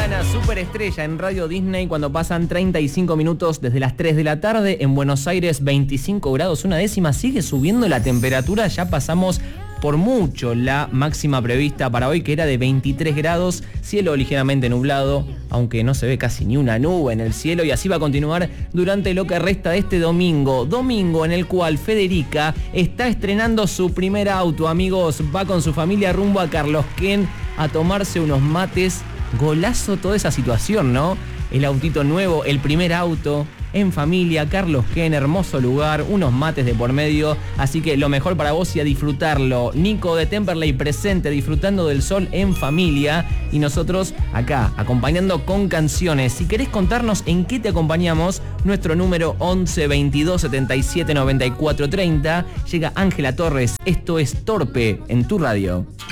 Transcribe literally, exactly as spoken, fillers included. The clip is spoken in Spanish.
Zetangana, superestrella en Radio Disney cuando pasan treinta y cinco minutos desde las tres de la tarde. En Buenos Aires, veinticinco grados, una décima. Sigue subiendo la temperatura, ya pasamos por mucho la máxima prevista para hoy, que era de veintitrés grados, cielo ligeramente nublado, aunque no se ve casi ni una nube en el cielo, y así va a continuar durante lo que resta de este domingo. Domingo en el cual Federica está estrenando su primer auto, amigos. Va con su familia rumbo a Carlos Ken a tomarse unos mates. Golazo toda esa situación, ¿no? El autito nuevo, el primer auto en familia, Carlos Ken, hermoso lugar, unos mates de por medio, así que lo mejor para vos y a disfrutarlo. Nico de Temperley presente, disfrutando del sol en familia, y nosotros acá, acompañando con canciones. Si querés contarnos en qué te acompañamos, nuestro número once veintidós setenta y siete noventa y cuatro treinta. Llega Ángela Torres, esto es Torpe en tu radio.